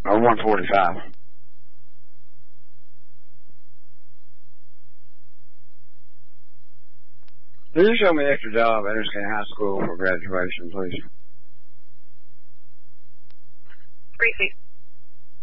Or 145. Can you show me an extra job at Interstate High School for graduation, please? Briefly.